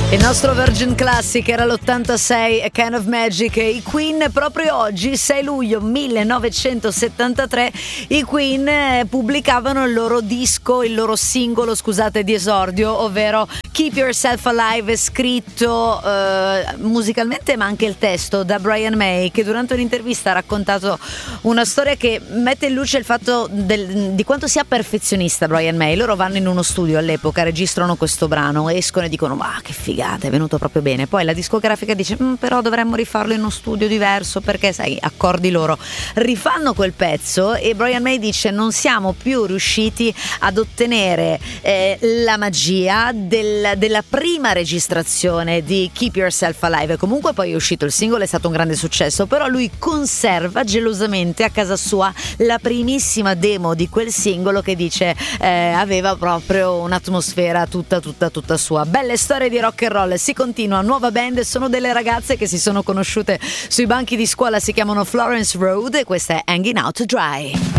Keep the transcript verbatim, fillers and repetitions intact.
Il nostro Virgin Classic era l'ottantasei, A Kind of Magic. I Queen proprio oggi, sei luglio millenovecentosettantatré, i Queen pubblicavano il loro disco, il loro singolo, scusate, di esordio, ovvero Keep Yourself Alive, scritto eh, musicalmente ma anche il testo da Brian May, che durante un'intervista ha raccontato una storia che mette in luce il fatto del, di quanto sia perfezionista Brian May. Loro vanno in uno studio all'epoca, registrano questo brano, escono e dicono ma che figo, è venuto proprio bene. Poi la discografica dice mm, però dovremmo rifarlo in uno studio diverso perché sai, accordi loro. Rifanno quel pezzo e Brian May dice non siamo più riusciti ad ottenere eh, la magia del, della prima registrazione di Keep Yourself Alive. Comunque poi è uscito il singolo, è stato un grande successo, però lui conserva gelosamente a casa sua la primissima demo di quel singolo che dice eh, aveva proprio un'atmosfera tutta tutta tutta sua. Belle storie di rock and roll, si continua, nuova band, sono delle ragazze che si sono conosciute sui banchi di scuola, si chiamano Florence Road e questa è Hanging Out to Dry.